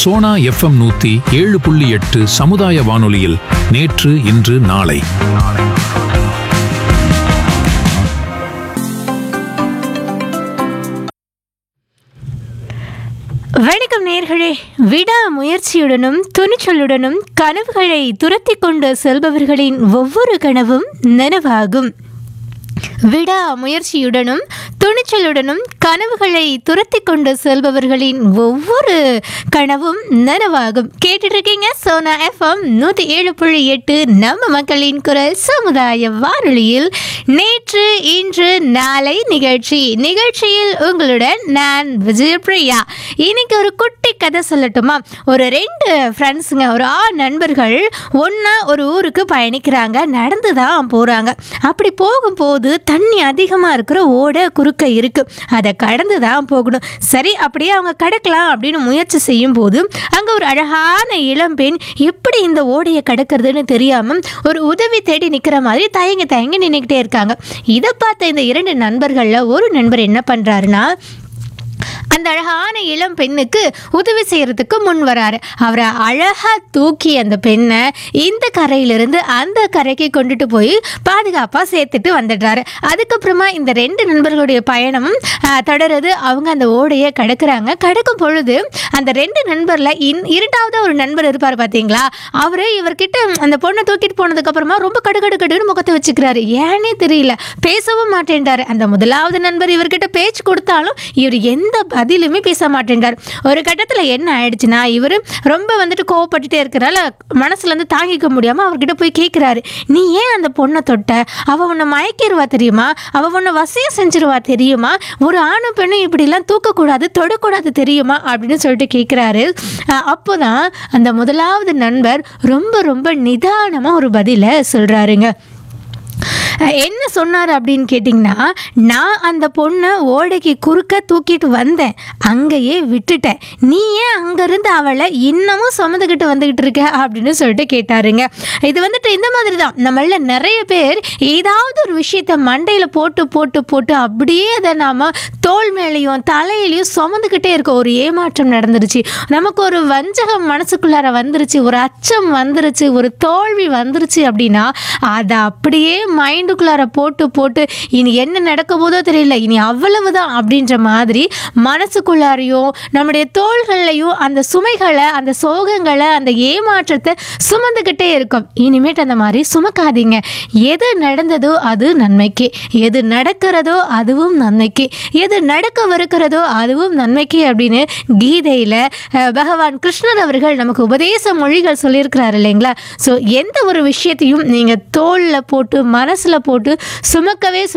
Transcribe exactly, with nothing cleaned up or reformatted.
Sona FM நூத்தி ஏழு புள்ளி எட்டு சமுதாய வானொலியில் நேற்று இன்று நாளை. வணக்கம் நேயர்களே. விடா முயற்சியுடனும் துணிச்சலுடனும் கனவுகளை துரத்தி கொண்டு செல்பவர்களின் ஒவ்வொரு கனவும் நனவாகும். விடா முயற்சியுடனும் துணிச்சலுடனும் கனவுகளை துரத்தி கொண்டு செல்பவர்களின் ஒவ்வொரு கனவும் நனவாகும். கேட்டுட்டு இருக்கீங்க சோனா எஃப்எம் நூற்றி ஏழு புள்ளி எட்டு நம்ம மக்களின் குரல் சமுதாய வானொலியில் நேற்று இன்று நாளை நிகழ்ச்சி. நிகழ்ச்சியில் உங்களுடன் நான் விஜயபிரியா. இன்னைக்கு ஒரு குட்டி கதை சொல்லட்டுமா? ஒரு ரெண்டு ஃப்ரெண்ட்ஸுங்க, ஒரு ஆறு நண்பர்கள் ஒன்றா ஒரு ஊருக்கு பயணிக்கிறாங்க. நடந்து தான் போகிறாங்க. அப்படி போகும்போது தண்ணி அதிகமாக இருக்கிற ஓடை குறுக்க இருக்கு. அதை கடந்து தான் போகணும். சரி, அப்படியே அவங்க கடக்கலாம் அப்படின்னு முயற்சி செய்யும் போது அங்கே ஒரு அழகான இளம்பெண் எப்படி இந்த ஓடையை கடக்கிறதுன்னு தெரியாமல் ஒரு உதவி தேடி நிற்கிற மாதிரி தயங்கி தயங்கி நின்றுக்கிட்டே இருக்காங்க. இதை பார்த்த இந்த இரண்டு நண்பர்களில் ஒரு நண்பர் என்ன பண்ணுறாருன்னா, அந்த அழகான இளம் பெண்ணுக்கு உதவி செய்யறதுக்கு முன் வராரு. அவரை அழகா தூக்கி அந்த பெண்ணை இந்த கரையிலிருந்து அந்த கரைக்கு கொண்டுட்டு போய் பாதுகாப்பா சேர்த்துட்டு வந்துடுறாரு. அதுக்கப்புறமா இந்த ரெண்டு நண்பர்களுடைய பயணமும் தொடருது. அவங்க அந்த ஓடையை கடக்குறாங்க. கடக்கும் பொழுது அந்த ரெண்டு நண்பர்ல இன் இரண்டாவது ஒரு நண்பர் இருப்பார் பார்த்தீங்களா, அவரு இவர்கிட்ட அந்த பொண்ணை தூக்கிட்டு போனதுக்கு அப்புறமா ரொம்ப கடுகடு கடுன்னு முகத்தை வச்சுக்கிறாரு. ஏன்னே தெரியல, பேசவும் மாட்டேன்றாரு. அந்த முதலாவது நண்பர் இவர்கிட்ட பேச்சு கொடுத்தாலும் இவர் எந்த பதிலுமே பேச மாட்டேன்றார். ஒரு கட்டத்தில் என்ன ஆயிடுச்சுன்னா, இவர் ரொம்ப வந்துட்டு கோவப்பட்டுட்டே இருக்கிறால மனசுல இருந்து தாங்கிக்க முடியாம அவர்கிட்ட போய் கேட்கிறாரு, நீ ஏன் அந்த பொண்ணை தொட்ட? அவ உன்னை மயக்கிடுவா தெரியுமா? அவ உன்னை வசியம் செஞ்சிருவா தெரியுமா? ஒரு ஆணும் பெண்ணும் இப்படிலாம் தூக்கக்கூடாது, தொடக்கூடாது தெரியுமா அப்படின்னு சொல்லிட்டு கேட்குறாரு. அப்போதான் அந்த முதலாவது நண்பர் ரொம்ப ரொம்ப நிதானமா ஒரு பதிலை சொல்றாருங்க. என்ன சொன்னார் அப்படின்னு கேட்டிங்கன்னா, நான் அந்த பொண்ணை ஓடைக்கு குறுக்க தூக்கிட்டு வந்தேன், அங்கேயே விட்டுட்டேன். நீ ஏன் அங்கேருந்து அவளை இன்னமும் சுமந்துக்கிட்டு வந்துக்கிட்டு இருக்க அப்படின்னு சொல்லிட்டு கேட்டாருங்க. இது வந்துட்டு இந்த மாதிரி தான் நம்மள நிறைய பேர் ஏதாவது ஒரு விஷயத்த மண்டையில் போட்டு போட்டு போட்டு அப்படியே அதை நாம் தோல் மேலேயும் தலையிலையும் சுமந்துக்கிட்டே இருக்கோம். ஒரு ஏமாற்றம் நடந்துருச்சு, நமக்கு ஒரு வஞ்சகம் மனசுக்குள்ளார வந்துருச்சு, ஒரு அச்சம் வந்துருச்சு, ஒரு தோல்வி வந்துருச்சு அப்படின்னா அதை அப்படியே மைண்டுக்குள்ளார போட்டு போட்டு இனி என்ன நடக்க போதோ தெரியல, இனி அவ்வளவுதான் அப்படின்ற மாதிரி மனசுக்குள்ளாரையும் நம்முடைய தோள்கள்லையும் அந்த சுமைகளை, அந்த சோகங்களை, அந்த ஏமாற்றத்தை சுமந்துக்கிட்டே இருக்கும். இனிமேட்டு அந்த மாதிரி சுமக்காதீங்க. எது நடந்ததோ அது நன்மைக்கு, எது நடக்கிறதோ அதுவும் நன்மைக்கு, எது நடக்கவிருக்கிறதோ அதுவும் நன்மைக்கு அப்படின்னு கீதையில் பகவான் கிருஷ்ணர் அவர்கள் நமக்கு உபதேச மொழிகள் சொல்லியிருக்கிறார் இல்லைங்களா? ஸோ எந்த ஒரு விஷயத்தையும் நீங்கள் தோளில் போட்டு மனசில் போட்டு சுமக்கவே